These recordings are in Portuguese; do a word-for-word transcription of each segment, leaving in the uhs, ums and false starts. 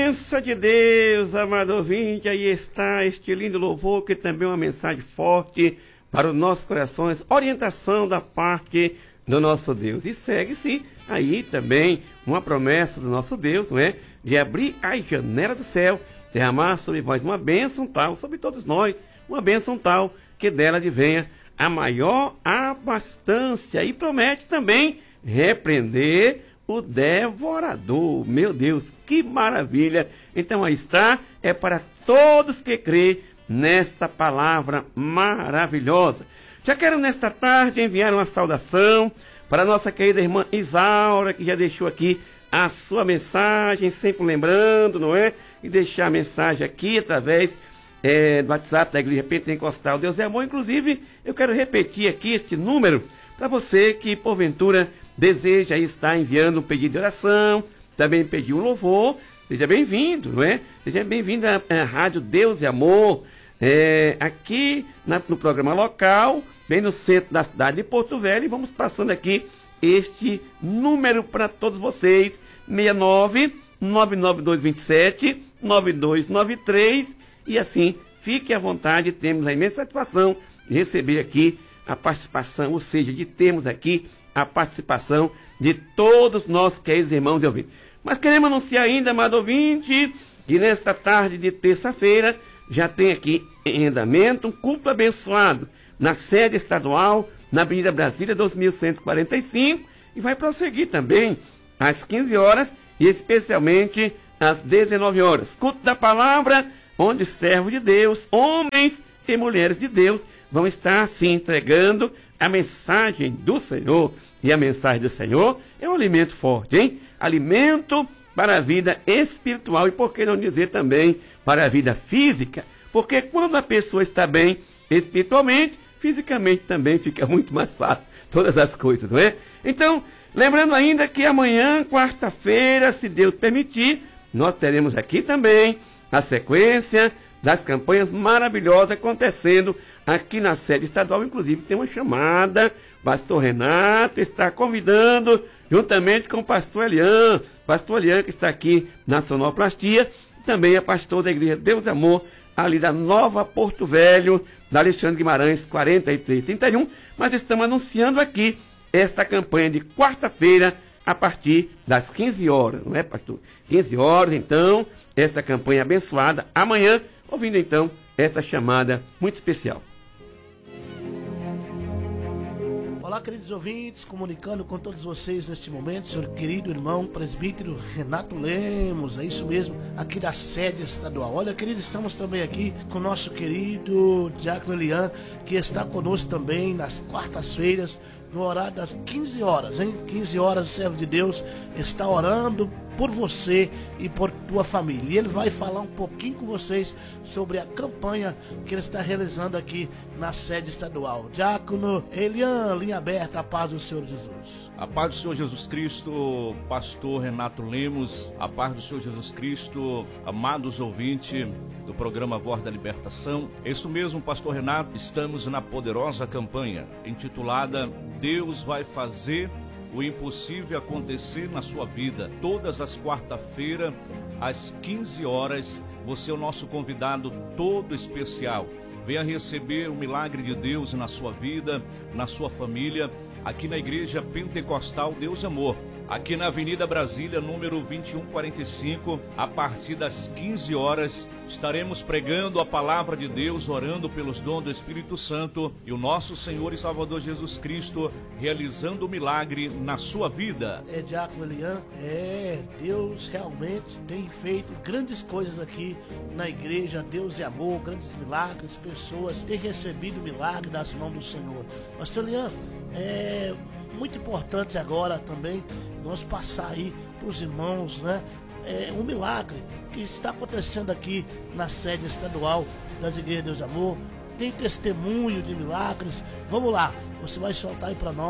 Bênção de Deus, amado ouvinte, aí está este lindo louvor, que também é uma mensagem forte para os nossos corações, orientação da parte do nosso Deus. E segue-se aí também uma promessa do nosso Deus, não é? De abrir as janelas do céu, derramar sobre vós uma bênção tal, sobre todos nós, uma bênção tal, que dela advenha a maior abastança. E promete também repreender o devorador. Meu Deus, que maravilha! Então aí está, é para todos que crêem nesta palavra maravilhosa. Já quero nesta tarde enviar uma saudação para a nossa querida irmã Isaura, que já deixou aqui a sua mensagem, sempre lembrando, não é? E deixar a mensagem aqui através é, do WhatsApp da Igreja Pentecostal Deus é Amor. Inclusive, eu quero repetir aqui este número para você que porventura deseja estar enviando um pedido de oração, também pedir um louvor. Seja bem-vindo, não é? Seja bem-vindo à, à Rádio Deus e Amor, é, aqui na, no programa local, bem no centro da cidade de Porto Velho. E vamos passando aqui este número para todos vocês: seis nove nove nove dois dois sete nove dois nove três. E assim, fique à vontade, temos a imensa satisfação de receber aqui a participação, ou seja, de termos aqui a participação de todos nós, queridos irmãos e ouvintes. Mas queremos anunciar ainda, amado ouvinte, que nesta tarde de terça-feira já tem aqui em andamento um culto abençoado na sede estadual, na Avenida Brasília dois mil cento e quarenta e cinco, e vai prosseguir também às quinze horas e especialmente às dezenove horas. Culto da palavra, onde servos de Deus, homens e mulheres de Deus, vão estar se entregando a mensagem do Senhor. E a mensagem do Senhor é um alimento forte, hein? Alimento para a vida espiritual e, por que não dizer também, para a vida física. Porque quando a pessoa está bem espiritualmente, fisicamente também fica muito mais fácil todas as coisas, não é? Então, lembrando ainda que amanhã, quarta-feira, se Deus permitir, nós teremos aqui também a sequência das campanhas maravilhosas acontecendo aqui na sede estadual. Inclusive tem uma chamada, pastor Renato está convidando, juntamente com o pastor Elian, pastor Elian que está aqui na sonoplastia, e também é pastor da Igreja Deus e Amor, ali da Nova Porto Velho, da Alexandre Guimarães, quarenta e três trinta e um, mas estamos anunciando aqui esta campanha de quarta-feira, a partir das quinze horas, não é, pastor? quinze horas, então, esta campanha abençoada, amanhã, ouvindo então esta chamada muito especial. Olá, queridos ouvintes, comunicando com todos vocês neste momento, seu querido irmão presbítero Renato Lemos, é isso mesmo, aqui da sede estadual. Olha, queridos, estamos também aqui com o nosso querido Diácono Elian, que está conosco também nas quartas-feiras, no horário das quinze horas, hein? quinze horas, o servo de Deus está orando por você e por tua família. E ele vai falar um pouquinho com vocês sobre a campanha que ele está realizando aqui na sede estadual. Diácono Elian, linha aberta, a paz do Senhor Jesus. A paz do Senhor Jesus Cristo, pastor Renato Lemos, a paz do Senhor Jesus Cristo, amados ouvintes do programa Voz da Libertação. É isso mesmo, pastor Renato, estamos na poderosa campanha intitulada Deus vai fazer o impossível acontecer na sua vida. Todas as quarta-feiras, às quinze horas, você é o nosso convidado todo especial. Venha receber o milagre de Deus na sua vida, na sua família, aqui na Igreja Pentecostal Deus Amor, aqui na Avenida Brasília, número vinte e um quarenta e cinco, a partir das quinze horas, estaremos pregando a palavra de Deus, orando pelos dons do Espírito Santo e o nosso Senhor e Salvador Jesus Cristo realizando o milagre na sua vida. É, Diácono Elian, é, Deus realmente tem feito grandes coisas aqui na Igreja Deus e Amor, grandes milagres, pessoas têm recebido o milagre das mãos do Senhor. Pastor Elian, é muito importante agora também nós passar aí para os irmãos, né? É um milagre que está acontecendo aqui na sede estadual das Igrejas Deus e Amor. Tem testemunho de milagres. Vamos lá, você vai soltar aí para nós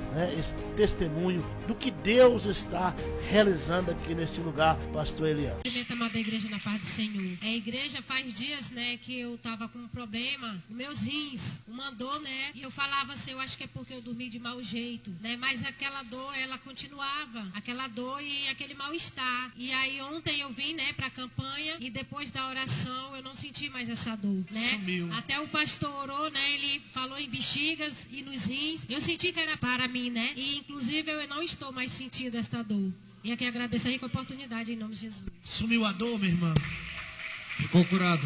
né, esse testemunho do que Deus está realizando aqui neste lugar, pastor Elian. Amada igreja, na paz do Senhor. É, a igreja faz dias, né, que eu tava com um problema nos meus rins, uma dor, né, e eu falava assim, eu acho que é porque eu dormi de mau jeito, né, mas aquela dor, ela continuava, aquela dor e aquele mal-estar. E aí ontem eu vim, né, pra campanha e depois da oração eu não senti mais essa dor, né. Sumiu. Até o pastor orou, né, ele falou em bexigas e nos rins, eu senti que era para mim, né, e inclusive eu não estou mais sentindo esta dor. E aqui agradeço a rica oportunidade em nome de Jesus. Sumiu a dor, minha irmã? Ficou curada.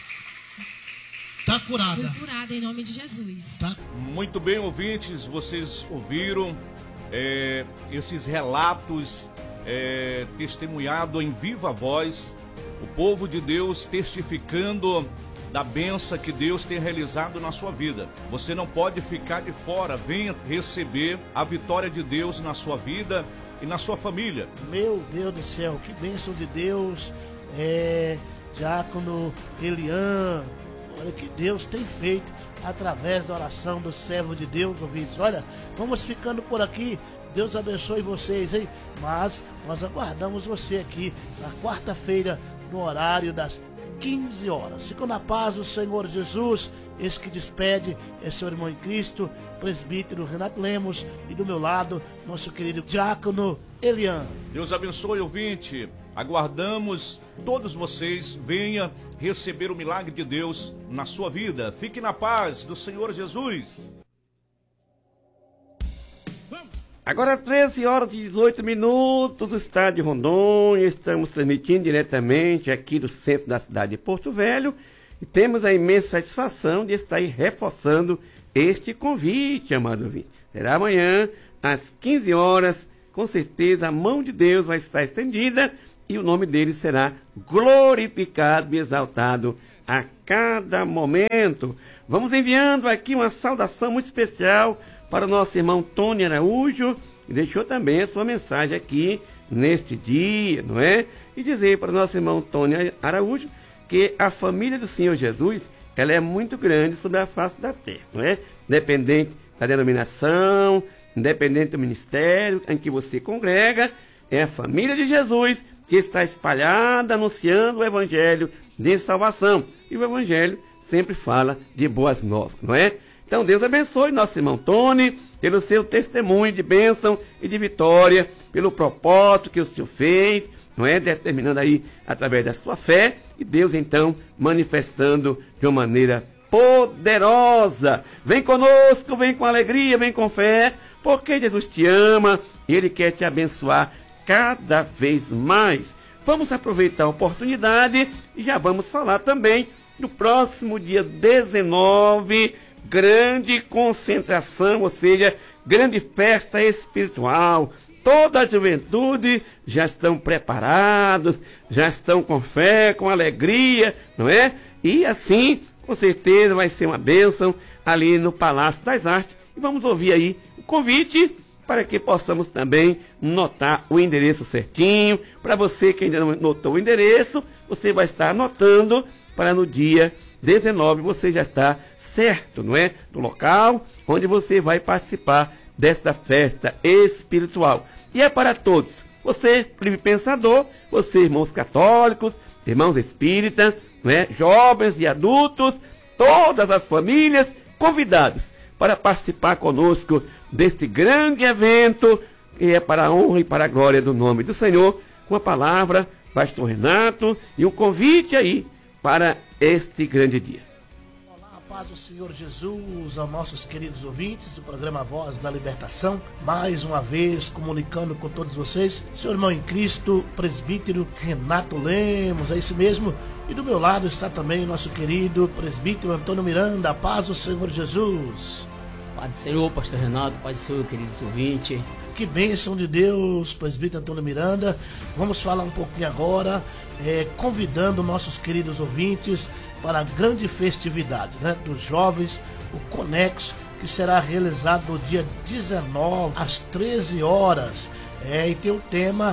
Tá curada. Fui curada em nome de Jesus. Tá. Muito bem, ouvintes, vocês ouviram é, esses relatos é, testemunhados em viva voz, o povo de Deus testificando da bênção que Deus tem realizado na sua vida. Você não pode ficar de fora, venha receber a vitória de Deus na sua vida e na sua família. Meu Deus do céu, que bênção de Deus, é, diácono Elian, olha que Deus tem feito através da oração do servo de Deus, ouvintes. Olha, vamos ficando por aqui, Deus abençoe vocês, hein? Mas nós aguardamos você aqui na quarta-feira, no horário das quinze horas. Fica na paz do Senhor Jesus. Esse que despede é seu irmão em Cristo, presbítero Renato Lemos, e do meu lado, nosso querido diácono Elian. Deus abençoe, ouvinte. Aguardamos todos vocês. Venha receber o milagre de Deus na sua vida. Fique na paz do Senhor Jesus. Agora treze horas e dezoito minutos do estado de Rondônia. Estamos transmitindo diretamente aqui do centro da cidade de Porto Velho. E temos a imensa satisfação de estar aí reforçando este convite, amado ouvinte. Será amanhã, às quinze horas, com certeza a mão de Deus vai estar estendida e o nome dele será glorificado e exaltado a cada momento. Vamos enviando aqui uma saudação muito especial para o nosso irmão Tony Araújo, que deixou também a sua mensagem aqui neste dia, não é? E dizer para o nosso irmão Tony Araújo que a família do Senhor Jesus, ela é muito grande sobre a face da terra, não é? Independente da denominação, independente do ministério em que você congrega, é a família de Jesus que está espalhada anunciando o evangelho de salvação. E o evangelho sempre fala de boas novas, não é? Então Deus abençoe nosso irmão Tony, pelo seu testemunho de bênção e de vitória, pelo propósito que o Senhor fez, não é? Determinando aí através da sua fé, e Deus então manifestando de uma maneira poderosa. Vem conosco, vem com alegria, vem com fé, porque Jesus te ama e Ele quer te abençoar cada vez mais. Vamos aproveitar a oportunidade e já vamos falar também do próximo dia dezenove, grande concentração, ou seja, grande festa espiritual. Toda a juventude já estão preparados, já estão com fé, com alegria, não é? E assim, com certeza vai ser uma bênção ali no Palácio das Artes. E vamos ouvir aí o convite para que possamos também notar o endereço certinho. Para você que ainda não notou o endereço, você vai estar anotando para no dia dezenove você já está certo, não é? Do local onde você vai participar desta festa espiritual. E é para todos. Você, livre pensador, você, irmãos católicos, irmãos espíritas, não é? Jovens e adultos, todas as famílias convidados para participar conosco deste grande evento, que é para a honra e para a glória do nome do Senhor, com a palavra, pastor Renato, e um convite aí para este grande dia. Olá, a paz do Senhor Jesus, aos nossos queridos ouvintes do programa Voz da Libertação, mais uma vez comunicando com todos vocês, seu irmão em Cristo, presbítero Renato Lemos, é isso mesmo, e do meu lado está também o nosso querido presbítero Antônio Miranda. A paz do Senhor Jesus. Pai do Senhor, pastor Renato, Pai do Senhor, queridos ouvintes. Que bênção de Deus, presbítero Antônio Miranda. Vamos falar um pouquinho agora, é, convidando nossos queridos ouvintes para a grande festividade, né, dos jovens, o Conexo, que será realizado no dia dezenove, às treze horas. É, e tem o tema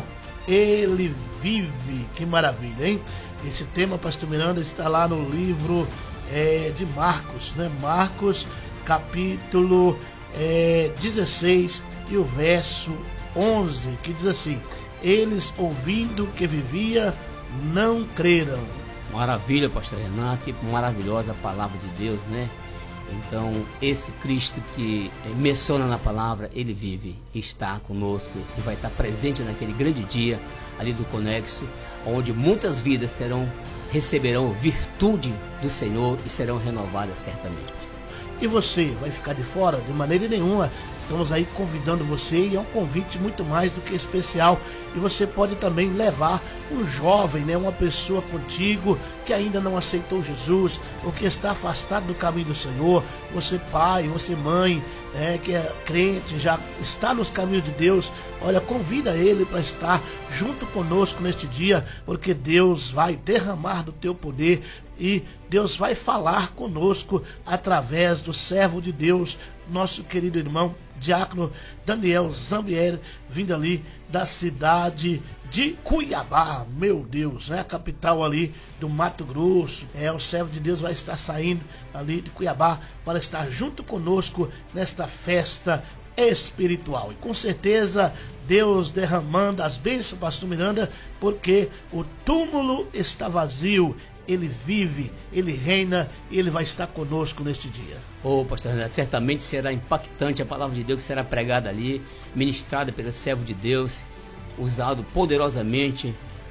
Ele Vive. Que maravilha, hein? Esse tema, pastor Miranda, está lá no livro é, de Marcos, né? Marcos, capítulo é, dezesseis, e o verso onze, que diz assim: eles, ouvindo que vivia, não creram. Maravilha, pastor Renato, que maravilhosa a palavra de Deus, né? Então, esse Cristo que menciona na palavra, ele vive, está conosco e vai estar presente naquele grande dia ali do Conexo, onde muitas vidas serão, receberão virtude do Senhor e serão renovadas certamente, pastor. E você vai ficar de fora? De maneira nenhuma. Estamos aí convidando você, e é um convite muito mais do que especial. E você pode também levar um jovem, né, uma pessoa contigo que ainda não aceitou Jesus, ou que está afastado do caminho do Senhor. Você pai, você mãe, né, que é crente, já está nos caminhos de Deus. Olha, convida ele para estar junto conosco neste dia, porque Deus vai derramar do teu poder e Deus vai falar conosco através do servo de Deus, nosso querido irmão Diácono Daniel Zambieri, vindo ali da cidade de Cuiabá, meu Deus, né? A capital ali do Mato Grosso. É, o servo de Deus vai estar saindo ali de Cuiabá para estar junto conosco nesta festa espiritual. E com certeza Deus derramando as bênçãos, pastor Miranda, porque o túmulo está vazio. Ele vive, ele reina e ele vai estar conosco neste dia. Ô, oh, pastor Renato, certamente será impactante a palavra de Deus que será pregada ali, ministrada pelo servo de Deus, usado poderosamente,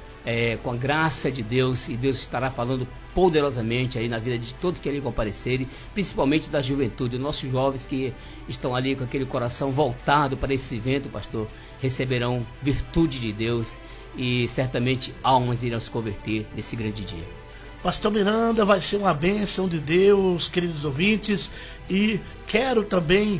é, com a graça de Deus, e Deus estará falando poderosamente aí na vida de todos que ali comparecerem, principalmente da juventude, nossos jovens que estão ali com aquele coração voltado para esse evento, pastor, receberão virtude de Deus e certamente almas irão se converter nesse grande dia. Pastor Miranda, vai ser uma bênção de Deus, queridos ouvintes, e quero também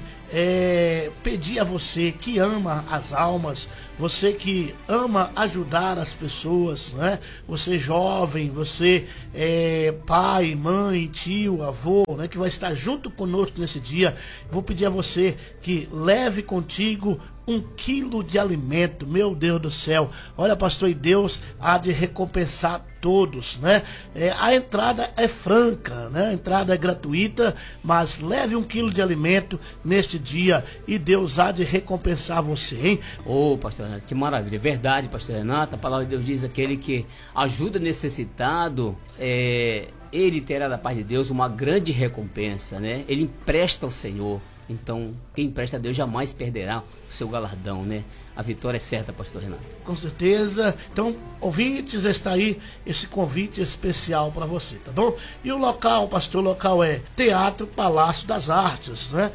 é, pedir a você que ama as almas, você que ama ajudar as pessoas, né? Você jovem, você é, pai, mãe, tio, avô, né? Que vai estar junto conosco nesse dia. Vou pedir a você que leve contigo um quilo de alimento, meu Deus do céu. Olha, pastor, e Deus há de recompensar todos, né? É, a entrada é franca, né? A entrada é gratuita, mas leve um quilo de alimento neste dia e Deus há de recompensar você, hein? Ô, oh, pastor Renato, que maravilha. Verdade, pastor Renato, a palavra de Deus diz: aquele que ajuda necessitado, é, ele terá da parte de Deus uma grande recompensa, né? Ele empresta ao Senhor. Então, quem empresta a Deus jamais perderá o seu galardão, né? A vitória é certa, pastor Renato. Com certeza. Então, ouvintes, está aí esse convite especial para você, tá bom? E o local, pastor, o local é Teatro Palácio das Artes, né?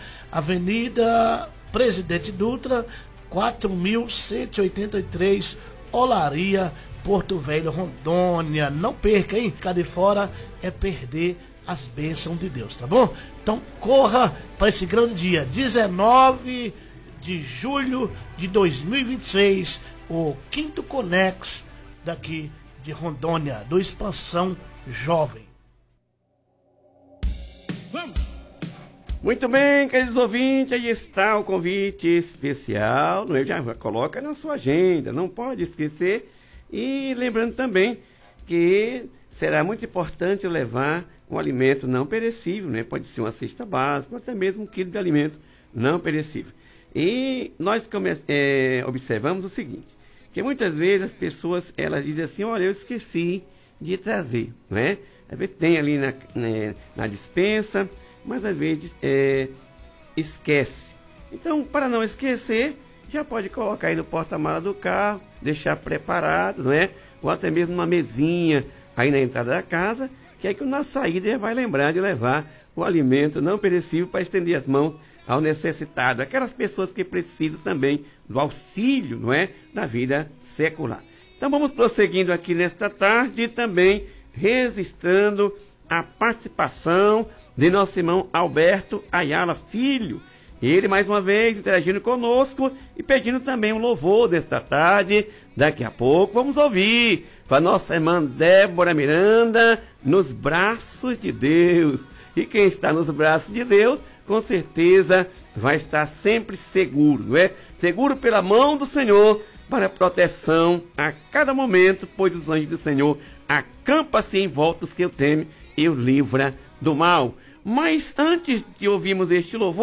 Avenida Presidente Dutra, quatro mil cento e oitenta e três, Olaria, Porto Velho, Rondônia. Não perca, hein? Ficar de fora é perder as bênçãos de Deus, tá bom? Então corra para esse grande dia, dezenove de julho de dois mil e vinte e seis, o quinto Conexo daqui de Rondônia, do Expansão Jovem. Vamos! Muito bem, queridos ouvintes, aí está o convite especial, não é? Já coloca na sua agenda, não pode esquecer. E lembrando também que será muito importante levar um alimento não perecível, né? Pode ser uma cesta básica, ou até mesmo um quilo de alimento não perecível. E nós é, observamos o seguinte, que muitas vezes as pessoas, elas dizem assim: olha, eu esqueci de trazer, né? Às vezes tem ali na, né, na dispensa, mas às vezes é, esquece. Então, para não esquecer, já pode colocar aí no porta-mala do carro, deixar preparado, não é? Ou até mesmo uma mesinha aí na entrada da casa, que é que na saída já vai lembrar de levar o alimento não perecível para estender as mãos ao necessitado, aquelas pessoas que precisam também do auxílio, não é, na vida secular. Então vamos prosseguindo aqui nesta tarde, também registrando a participação de nosso irmão Alberto Ayala Filho. Ele mais uma vez interagindo conosco e pedindo também um louvor desta tarde. Daqui a pouco vamos ouvir com a nossa irmã Débora Miranda, Nos Braços de Deus. E quem está nos braços de Deus, com certeza vai estar sempre seguro, não é? Seguro pela mão do Senhor, para proteção a cada momento, pois os anjos do Senhor acampam-se em volta dos que o temem e o livra do mal. Mas antes de ouvirmos este louvor,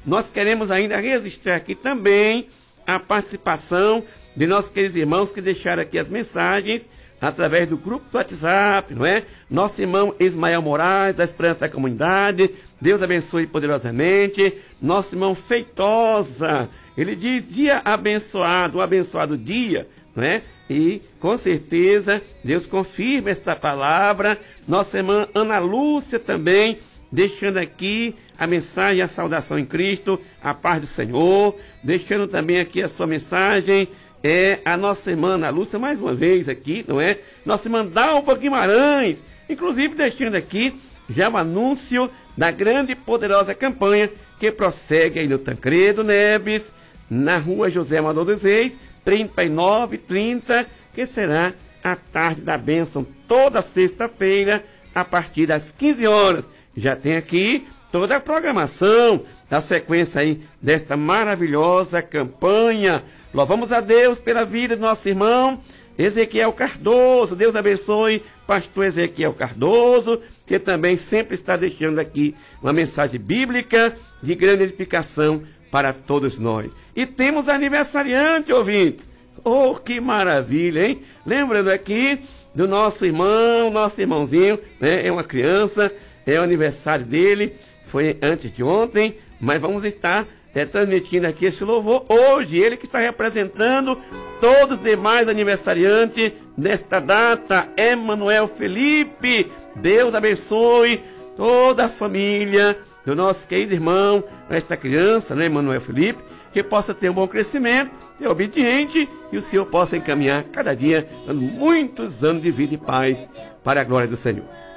nós queremos ainda registrar aqui também a participação de nossos queridos irmãos que deixaram aqui as mensagens através do grupo do WhatsApp, não é? Nosso irmão Ismael Moraes, da Esperança da Comunidade, Deus abençoe poderosamente. Nosso irmão Feitosa, ele diz dia abençoado, um abençoado dia, não é? E com certeza Deus confirma esta palavra. Nossa irmã Ana Lúcia também, deixando aqui a mensagem, a saudação em Cristo, a paz do Senhor, deixando também aqui a sua mensagem, é a nossa irmã Ana Lúcia, mais uma vez aqui, não é? Nossa irmã Dalva Guimarães, inclusive deixando aqui já o anúncio da grande e poderosa campanha que prossegue aí no Tancredo Neves, na rua José Amador dos Reis, trinta e nove trinta, que será a tarde da bênção, toda sexta-feira, a partir das quinze horas. Já tem aqui toda a programação da sequência aí desta maravilhosa campanha. Louvamos a Deus pela vida do nosso irmão Ezequiel Cardoso. Deus abençoe pastor Ezequiel Cardoso, que também sempre está deixando aqui uma mensagem bíblica de grande edificação para todos nós. E temos aniversariante, ouvintes. Oh, que maravilha, hein? Lembrando aqui do nosso irmão, nosso irmãozinho, né? É uma criança, é o aniversário dele, foi antes de ontem, mas vamos estar é, transmitindo aqui esse louvor hoje. Ele que está representando todos os demais aniversariantes nesta data, Emanuel Felipe. Deus abençoe toda a família do nosso querido irmão, esta criança, né, Emanuel Felipe, que possa ter um bom crescimento, ser obediente e o Senhor possa encaminhar cada dia, dando muitos anos de vida e paz para a glória do Senhor.